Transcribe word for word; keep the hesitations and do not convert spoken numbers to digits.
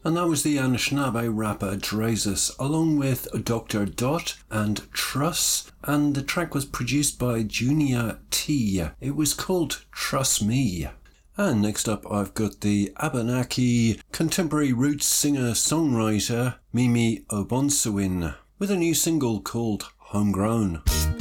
And that was the Anishinaabe rapper Drazus, along with Doctor Dot and Truss, and the track was produced by Junior T. It was called Trust Me. And next up I've got the Abenaki contemporary roots singer-songwriter Mimi Obonsawin with a new single called Homegrown.